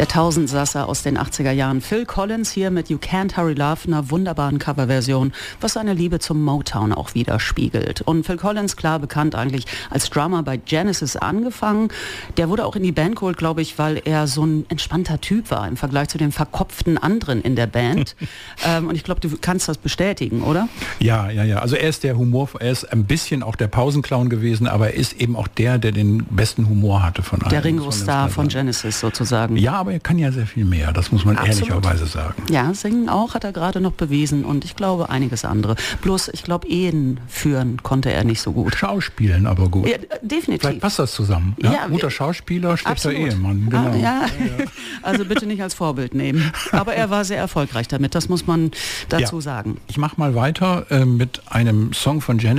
Der Tausendsasser aus den 80er Jahren. Phil Collins hier mit You Can't Hurry Love, einer wunderbaren Coverversion, was seine Liebe zum Motown auch widerspiegelt. Und Phil Collins, klar bekannt eigentlich als Drummer bei Genesis angefangen. Der wurde auch in die Band geholt, glaube ich, weil er so ein entspannter Typ war im Vergleich zu den verkopften anderen in der Band. Und ich glaube, du kannst das bestätigen, oder? Ja. Also er ist er ist ein bisschen auch der Pausenclown gewesen, aber er ist eben auch der den besten Humor hatte von allen. Der Ringo-Star von Genesis sozusagen. Ja, aber er kann ja sehr viel mehr, das muss man ehrlicherweise sagen. Ja, singen auch hat er gerade noch bewiesen und ich glaube einiges andere. Bloß, ich glaube, Ehen führen konnte er nicht so gut. Schauspielen aber gut. Ja, definitiv. Vielleicht passt das zusammen. Ja? Ja, guter Schauspieler, schlechter Ehemann. Genau. Ja. Also bitte nicht als Vorbild nehmen. Aber er war sehr erfolgreich damit, das muss man dazu sagen. Ich mache mal weiter mit einem Song von Genesis.